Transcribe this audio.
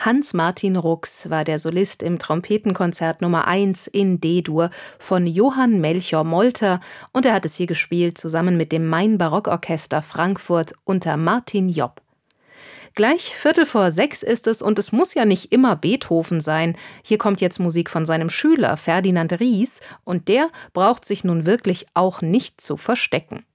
Hans-Martin Rux war der Solist im Trompetenkonzert Nummer 1 in D-Dur von Johann Melchior Molter und er hat es hier gespielt zusammen mit dem Main-Barockorchester Frankfurt unter Martin Jopp. Gleich 5:45 ist es und es muss ja nicht immer Beethoven sein. Hier kommt jetzt Musik von seinem Schüler Ferdinand Ries und der braucht sich nun wirklich auch nicht zu verstecken.